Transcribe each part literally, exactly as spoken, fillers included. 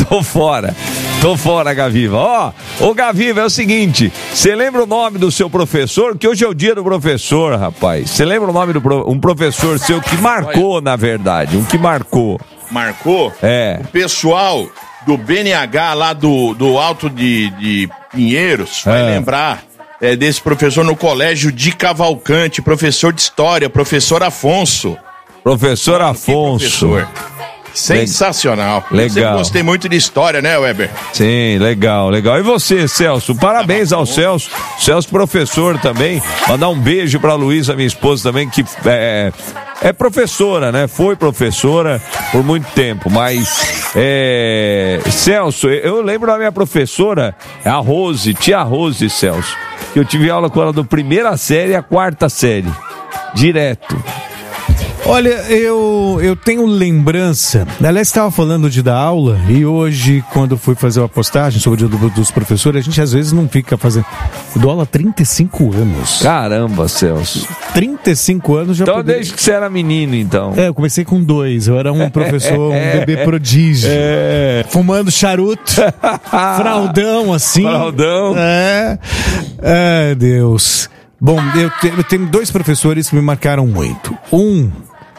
Tô fora. Tô fora, Gaviva. Ó, ô Gaviva, é o seguinte, você lembra o nome do seu professor? Que hoje é o dia do professor, rapaz. Você lembra o nome do pro... um professor seu que marcou, na verdade, um que marcou. Marcou? É. O pessoal do B N H lá do, do Alto de, de Pinheiros vai É. lembrar é, desse professor no colégio de Cavalcante, professor de História, professor Afonso. Professor Olha, Afonso. que professor. Sensacional. Legal. Eu sempre gostei muito de história, né, Weber? Sim, legal, legal. E você, Celso? Parabéns ao Celso. Celso, professor também. Mandar um beijo pra Luísa, minha esposa também, que é, é professora, né? Foi professora por muito tempo, mas é, Celso, eu lembro da minha professora, a Rose, tia Rose, Celso, que eu tive aula com ela do primeira série à quarta série. Direto. Olha, eu, eu tenho lembrança, aliás, estava falando de dar aula e hoje, quando fui fazer uma postagem sobre o dia do, dos professores, a gente às vezes não fica fazendo. Eu dou aula há trinta e cinco anos. Caramba, Celso. trinta e cinco anos já Então poder... desde que você era menino, então. É, eu comecei com dois, eu era um professor, um bebê prodígio. É. Fumando charuto, fraldão assim. Fraldão. É, é Deus. Bom, eu, te, eu tenho dois professores que me marcaram muito. Um...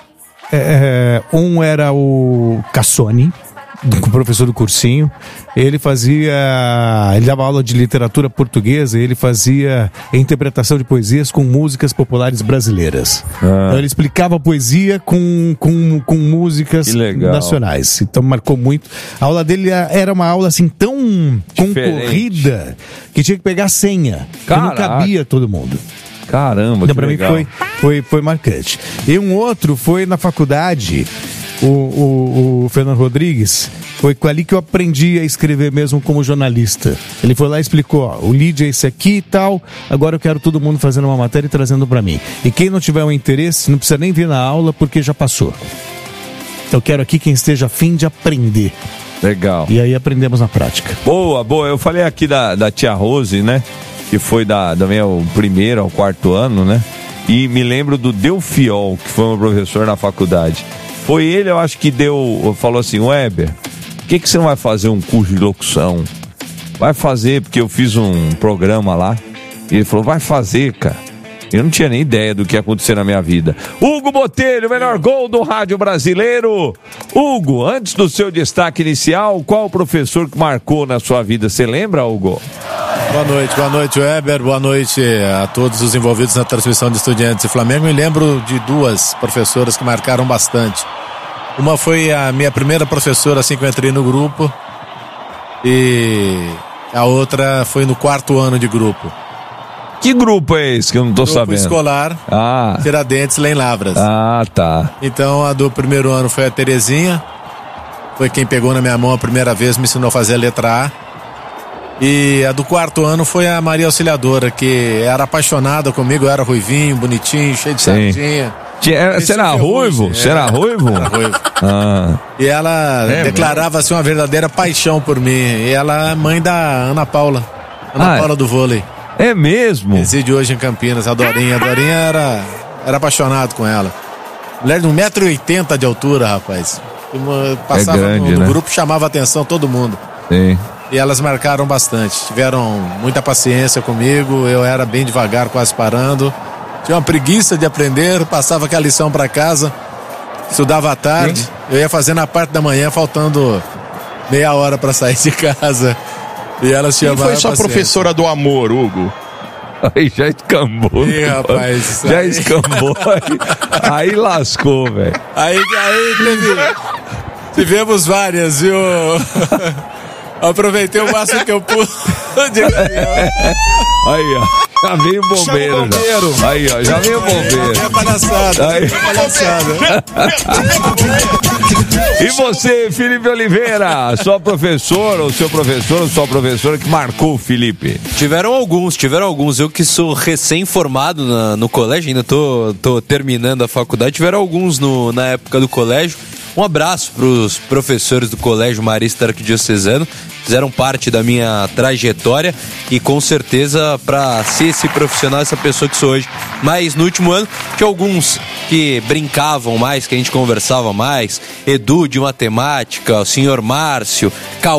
É, um era o Cassoni, o professor do cursinho. Ele fazia, ele dava aula de literatura portuguesa e ele fazia interpretação de poesias com músicas populares brasileiras. Ah. Então ele explicava a poesia com, com, com músicas nacionais. Então marcou muito. A aula dele era uma aula assim tão Diferente. Concorrida que tinha que pegar senha. Que não cabia todo mundo. Caramba, então, que pra legal. mim foi, foi, foi marcante. E um outro foi na faculdade, o, o, o Fernando Rodrigues, foi ali que eu aprendi a escrever mesmo como jornalista. Ele foi lá e explicou, ó, o lead é esse aqui e tal, agora eu quero todo mundo fazendo uma matéria e trazendo pra mim. E quem não tiver um interesse, não precisa nem vir na aula porque já passou. Eu quero aqui quem esteja a fim de aprender. Legal. E aí aprendemos na prática. Boa, boa. Eu falei aqui da, da tia Rose, né? Que foi da, da minha, o primeiro ao quarto ano, né? E me lembro do Delfiol, que foi meu professor na faculdade. Foi ele, eu acho que deu, falou assim, Weber, por que, que você não vai fazer um curso de locução? Vai fazer, porque eu fiz um programa lá. E ele falou, vai fazer, cara. Eu não tinha nem ideia do que ia acontecer na minha vida. Hugo Botelho, o melhor gol do rádio brasileiro. Hugo, antes do seu destaque inicial, qual o professor que marcou na sua vida? Você lembra, Hugo? Boa noite, boa noite, Weber. Boa noite a todos os envolvidos na transmissão de Estudiantes e Flamengo. Me lembro de duas professoras que marcaram bastante. Uma foi a minha primeira professora assim que eu entrei no grupo. E a outra foi no quarto ano de grupo. Que grupo é esse que eu não tô grupo sabendo? Escolar, ah. Tiradentes, lá em Lavras. Ah, tá. Então a do primeiro ano foi a Terezinha. Foi quem pegou na minha mão a primeira vez, me ensinou a fazer a letra A. E a do quarto ano foi a Maria Auxiliadora, que era apaixonada comigo, eu era ruivinho, bonitinho, cheio de sardinha. Você era ruivo? Você era ruivo? Era ruivo. Ah. E ela é, declarava assim, uma verdadeira paixão por mim. E ela é mãe da Ana Paula. Ana ah, Paula do vôlei. É mesmo? Reside hoje em Campinas, a Dorinha. A Dorinha era, era apaixonado com ela. Mulher de um metro e oitenta de altura, rapaz. Passava é grande, no, no né? grupo, chamava a atenção todo mundo. Sim. E elas marcaram bastante. Tiveram muita paciência comigo. Eu era bem devagar, quase parando. Tinha uma preguiça de aprender. Passava aquela lição para casa. Estudava à tarde. Sim. Eu ia fazer na parte da manhã, faltando meia hora para sair de casa. E elas tinham Quem foi sua paciência. Professora do amor, Hugo? Aí já escambou. Ih, rapaz. Já aí... escambou. Aí, aí lascou, velho. Aí, aí teve... Tivemos várias, viu? Aproveitei o máximo que eu pude. Aí, ó. Já veio o bombeiro. O bombeiro. Já. Aí, ó. Já veio o bombeiro. É palhaçada. Aí. É palhaçada. E você, Felipe Oliveira? Sua professora, ou seu professor, ou sua professora que marcou o Felipe? Tiveram alguns, tiveram alguns. Eu que sou recém-formado na, no colégio, ainda tô, tô terminando a faculdade. Tiveram alguns no, na época do colégio. Um abraço para os professores do Colégio Marista Arquidiocesano, fizeram parte da minha trajetória e com certeza para ser esse profissional, essa pessoa que sou hoje. Mas no último ano, tinha alguns que brincavam mais, que a gente conversava mais, Edu de matemática, o senhor Márcio, Cal